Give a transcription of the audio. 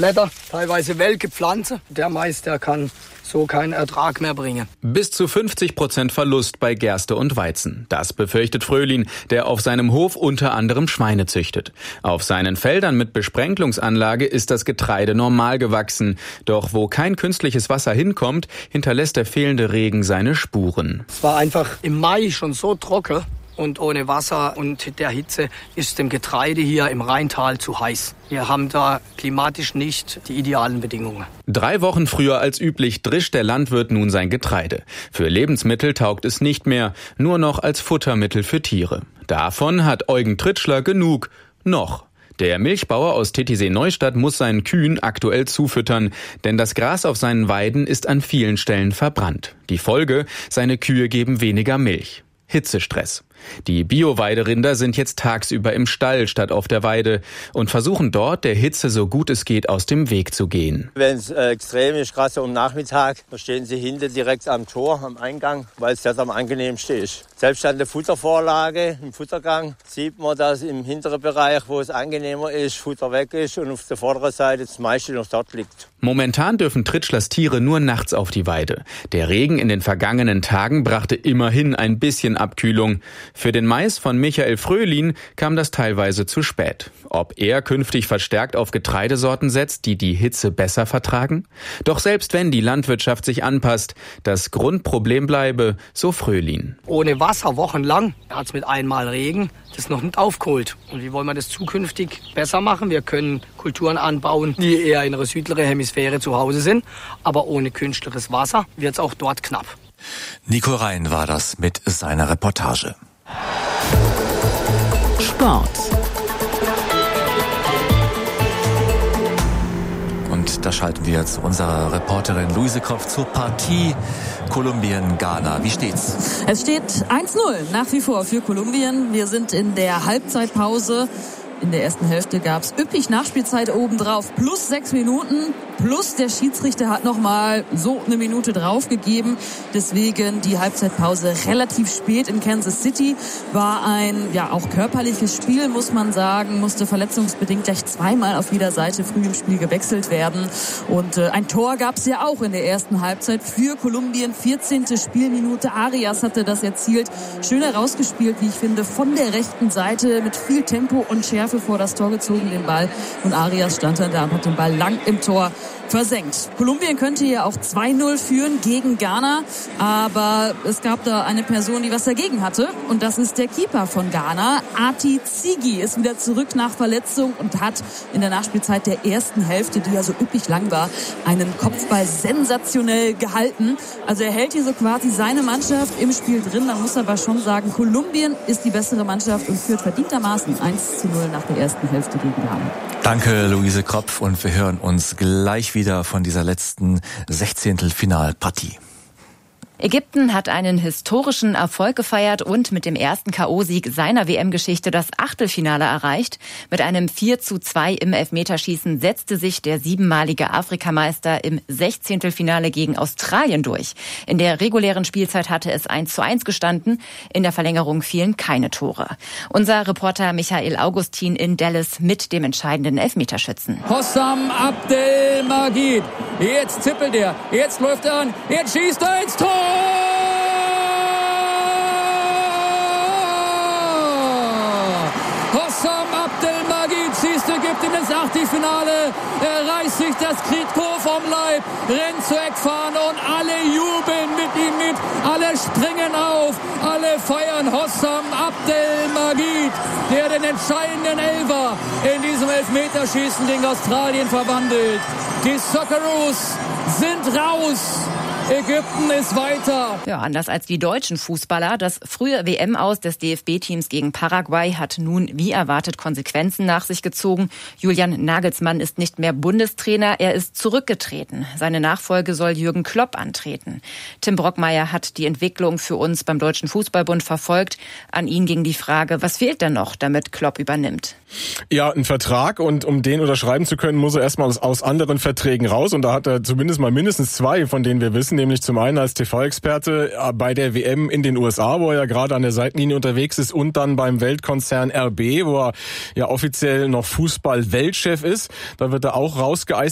Blätter, teilweise welke Pflanze. Der Mais, der kann so keinen Ertrag mehr bringen. Bis zu 50% Verlust bei Gerste und Weizen. Das befürchtet Fröhlin, der auf seinem Hof unter anderem Schweine züchtet. Auf seinen Feldern mit Besprenkelungsanlage ist das Getreide normal gewachsen. Doch wo kein künstliches Wasser hinkommt, hinterlässt der fehlende Regen seine Spuren. Es war einfach im Mai schon so trocken. Und ohne Wasser und der Hitze ist dem Getreide hier im Rheintal zu heiß. Wir haben da klimatisch nicht die idealen Bedingungen. 3 Wochen früher als üblich drischt der Landwirt nun sein Getreide. Für Lebensmittel taugt es nicht mehr, nur noch als Futtermittel für Tiere. Davon hat Eugen Tritschler genug. Noch. Der Milchbauer aus Titisee-Neustadt muss seinen Kühen aktuell zufüttern, denn das Gras auf seinen Weiden ist an vielen Stellen verbrannt. Die Folge: seine Kühe geben weniger Milch. Hitzestress. Die Bio-Weiderinder sind jetzt tagsüber im Stall statt auf der Weide und versuchen dort, der Hitze so gut es geht aus dem Weg zu gehen. Wenn es extrem ist, gerade so am Nachmittag, da stehen sie hinten direkt am Tor, am Eingang, weil es das am angenehmsten ist. Selbst an der Futtervorlage, im Futtergang, sieht man, dass im hinteren Bereich, wo es angenehmer ist, Futter weg ist und auf der vorderen Seite das meiste noch dort liegt. Momentan dürfen Tritschlers Tiere nur nachts auf die Weide. Der Regen in den vergangenen Tagen brachte immerhin ein bisschen Abkühlung. Für den Mais von Michael Fröhlin kam das teilweise zu spät. Ob er künftig verstärkt auf Getreidesorten setzt, die die Hitze besser vertragen? Doch selbst wenn die Landwirtschaft sich anpasst, das Grundproblem bleibe, so Fröhlin. Ohne Wasser wochenlang hat es mit einmal Regen das noch nicht aufgeholt. Und wie wollen wir das zukünftig besser machen? Wir können Kulturen anbauen, die eher in der südlichen Hemisphäre zu Hause sind. Aber ohne künstliches Wasser wird es auch dort knapp. Nico Rhein war das mit seiner Reportage. Sport. Und da schalten wir zu unserer Reporterin Luise Kopf zur Partie Kolumbien-Ghana. Wie steht's? Es steht 1-0 nach wie vor für Kolumbien. Wir sind in der Halbzeitpause. In der ersten Hälfte gab's üppig Nachspielzeit obendrauf, plus 6 Minuten, plus der Schiedsrichter hat nochmal so eine Minute draufgegeben. Deswegen die Halbzeitpause relativ spät in Kansas City. War ein, ja, auch körperliches Spiel, muss man sagen. Musste verletzungsbedingt gleich zweimal auf jeder Seite früh im Spiel gewechselt werden. Und ein Tor gab's ja auch in der ersten Halbzeit für Kolumbien. 14. Spielminute. Arias hatte das erzielt. Schön herausgespielt, wie ich finde, von der rechten Seite mit viel Tempo und Schärfe vor das Tor gezogen, den Ball. Und Arias stand dann da und hat den Ball lang im Tor versenkt. Kolumbien könnte ja auch 2-0 führen gegen Ghana, aber es gab da eine Person, die was dagegen hatte, und das ist der Keeper von Ghana. Ati Zigi ist wieder zurück nach Verletzung und hat in der Nachspielzeit der ersten Hälfte, die ja so üppig lang war, einen Kopfball sensationell gehalten. Also er hält hier so quasi seine Mannschaft im Spiel drin. Man muss aber schon sagen, Kolumbien ist die bessere Mannschaft und führt verdientermaßen 1-0 nach der ersten Hälfte gegen Ghana. Danke, Luise Kropf, und wir hören uns gleich wieder von dieser letzten 16. Finalpartie. Ägypten hat einen historischen Erfolg gefeiert und mit dem ersten K.O.-Sieg seiner WM-Geschichte das Achtelfinale erreicht. Mit einem 4:2 im Elfmeterschießen setzte sich der 7-malige Afrikameister im 16. Finale gegen Australien durch. In der regulären Spielzeit hatte es 1:1 gestanden. In der Verlängerung fielen keine Tore. Unser Reporter Michael Augustin in Dallas mit dem entscheidenden Elfmeterschützen. Hossam Abdelmajid. Jetzt zippelt er. Jetzt läuft er an. Jetzt schießt er ins Tor. Hossam Abdelmajid schießt Ägypten ins Achtelfinale. Er reißt sich das Trikot vom Leib, rennt zur Eckfahne und alle jubeln mit ihm mit. Alle springen auf, alle feiern Hossam Abdelmajid, der den entscheidenden Elfer in diesem Elfmeterschießen gegen Australien verwandelt. Die Socceroos sind raus. Ägypten ist weiter. Ja, anders als die deutschen Fußballer. Das frühe WM-Aus des DFB-Teams gegen Paraguay hat nun wie erwartet Konsequenzen nach sich gezogen. Julian Nagelsmann ist nicht mehr Bundestrainer, er ist zurückgetreten. Seine Nachfolge soll Jürgen Klopp antreten. Tim Brockmeier hat die Entwicklung für uns beim Deutschen Fußballbund verfolgt. An ihn ging die Frage, was fehlt denn noch, damit Klopp übernimmt? Ja, ein Vertrag, und um den unterschreiben zu können, muss er erstmal aus anderen Verträgen raus, und da hat er zumindest mal mindestens 2, von denen wir wissen, nämlich zum einen als TV-Experte bei der WM in den USA, wo er ja gerade an der Seitenlinie unterwegs ist, und dann beim Weltkonzern RB, wo er ja offiziell noch Fußball-Weltchef ist. Da wird er auch rausgeeist.